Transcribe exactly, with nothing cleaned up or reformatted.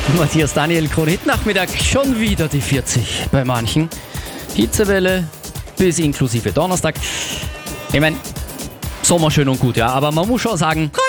Matthias Daniel, Krone-Hit-Nachmittag, schon wieder die vierzig bei manchen. Hitzewelle bis inklusive Donnerstag. Ich meine, Sommer schön und gut, ja, aber man muss schon sagen,